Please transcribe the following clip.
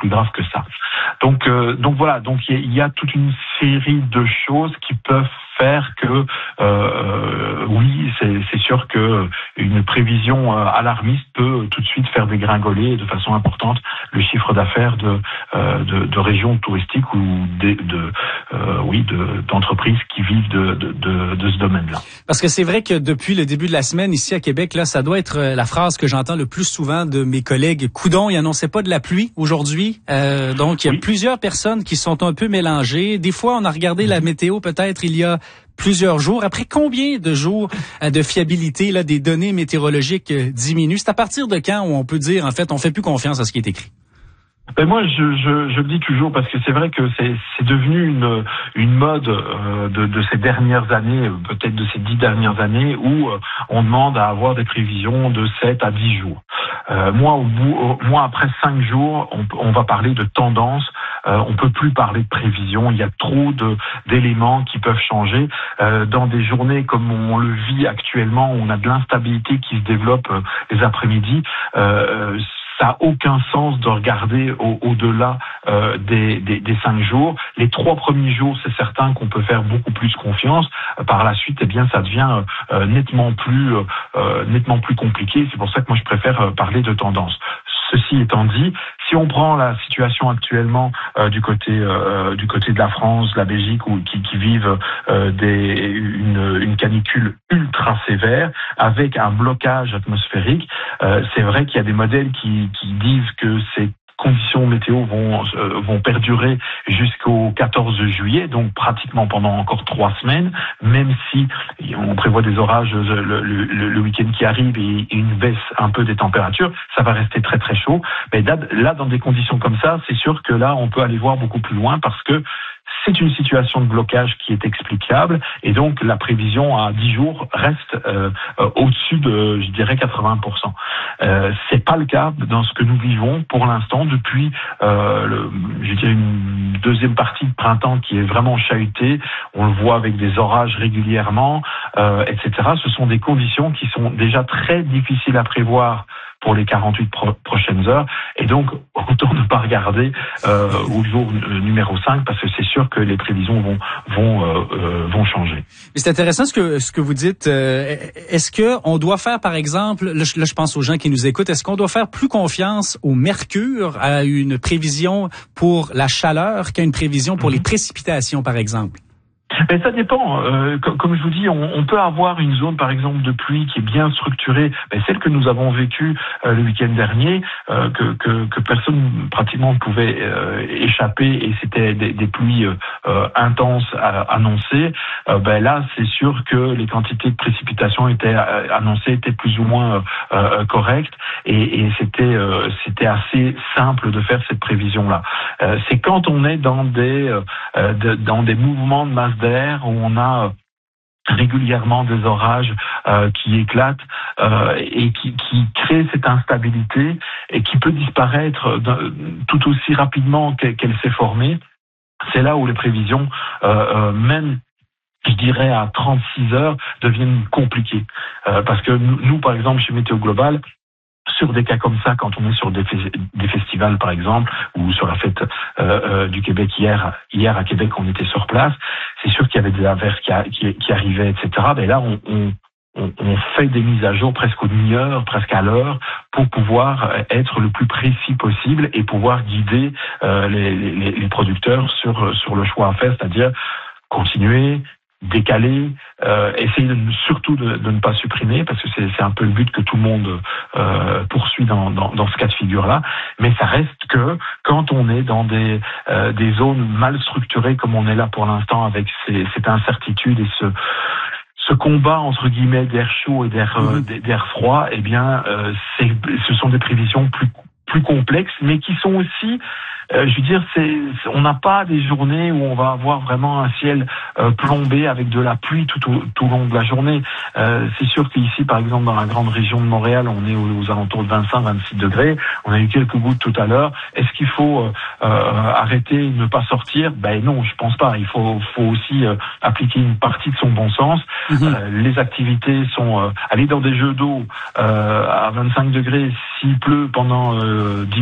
plus grave que ça. Donc voilà, donc il y a toute une série de choses qui peuvent faire que oui, c'est sûr que une prévision alarmiste peut tout de suite faire dégringoler de façon importante le chiffre d'affaires de régions touristiques ou d'entreprises qui vivent de ce domaine-là. Parce que c'est vrai que depuis le début de la semaine ici à Québec, là, ça doit être la phrase que j'entends le plus souvent de mes collègues. Coudon, il annonçait pas de la pluie aujourd'hui, donc il y a plusieurs personnes qui sont un peu mélangées. Des fois, on a regardé la météo peut-être il y a plusieurs jours. Après combien de jours de fiabilité là des données météorologiques diminuent? C'est à partir de quand où on peut dire, en fait, on fait plus confiance à ce qui est écrit? Ben moi, je le dis toujours parce que c'est vrai que c'est devenu une mode de ces dernières années, peut-être de ces 10 dernières années, où on demande à avoir des prévisions de 7 à 10 jours. Moi, après 5 jours, on va parler de tendance. On peut plus parler de prévision. Il y a trop d'éléments qui peuvent changer. Dans des journées comme on le vit actuellement, où on a de l'instabilité qui se développe les après-midi, ça n'a aucun sens de regarder au-delà des 5 jours. Les 3 premiers jours, c'est certain qu'on peut faire beaucoup plus confiance. Par la suite, eh bien, ça devient nettement plus compliqué. C'est pour ça que moi, je préfère parler de tendance. Ceci étant dit, si on prend la situation actuellement du côté de la France, de la Belgique, qui vivent une canicule ultra sévère avec un blocage atmosphérique, c'est vrai qu'il y a des modèles qui disent que ces conditions météo vont perdurer jusqu'au 14 juillet, donc pratiquement pendant encore 3 semaines, même si on prévoit des orages le week-end qui arrive et une baisse un peu des températures, ça va rester très très chaud. Mais là, dans des conditions comme ça, c'est sûr que là, on peut aller voir beaucoup plus loin parce que c'est une situation de blocage qui est explicable et donc la prévision à 10 jours reste au-dessus de, je dirais, 80%. C'est pas le cas dans ce que nous vivons pour l'instant depuis, je dirais, une deuxième partie de printemps qui est vraiment chahutée. On le voit avec des orages régulièrement, etc. Ce sont des conditions qui sont déjà très difficiles à prévoir pour les 48 prochaines heures. Et donc, autant ne pas regarder au jour numéro 5 parce que c'est sûr que les prévisions vont changer. Mais c'est intéressant ce que vous dites. Est-ce que on doit faire, par exemple, là je pense aux gens qui nous écoutent, est-ce qu'on doit faire plus confiance au mercure, à une prévision pour la chaleur qu'à une prévision pour les précipitations, par exemple? Mais ça dépend. Comme je vous dis, on peut avoir une zone, par exemple, de pluie qui est bien structurée, celle que nous avons vécue le week-end dernier, que personne pratiquement ne pouvait échapper, et c'était des pluies intenses annoncées. Là, c'est sûr que les quantités de précipitations annoncées étaient plus ou moins correctes, et c'était assez simple de faire cette prévision-là. C'est quand on est dans des mouvements de masse d'air où on a régulièrement des orages qui éclatent et qui créent cette instabilité et qui peut disparaître tout aussi rapidement qu'elle s'est formée. C'est là où les prévisions, même je dirais à 36 heures, deviennent compliquées. Parce que nous, par exemple, chez Météo Global, sur des cas comme ça, quand on est sur des festivals, par exemple, ou sur la fête du Québec hier à Québec, on était sur place, c'est sûr qu'il y avait des averses qui arrivaient, etc. Mais là, on fait des mises à jour presque aux demi-heure, presque à l'heure, pour pouvoir être le plus précis possible et pouvoir guider les producteurs sur le choix à faire, c'est-à-dire continuer, décaler, essayer surtout de ne pas supprimer, parce que c'est un peu le but que tout le monde poursuit dans ce cas de figure-là. Mais ça reste que quand on est dans des zones mal structurées comme on est là pour l'instant, avec cette incertitude et ce combat entre guillemets d'air chaud et d'air froid, eh bien ce sont des prévisions plus complexes, mais qui sont aussi, je veux dire, on n'a pas des journées où on va avoir vraiment un ciel plombé avec de la pluie tout au long de la journée. C'est sûr qu'ici, par exemple, dans la grande région de Montréal, on est aux alentours de 25-26 degrés. On a eu quelques gouttes tout à l'heure. Est-ce qu'il faut arrêter et ne pas sortir? Non, je pense pas. Il faut aussi appliquer une partie de son bon sens. Les activités sont aller dans des jeux d'eau à 25 degrés, s'il pleut pendant 10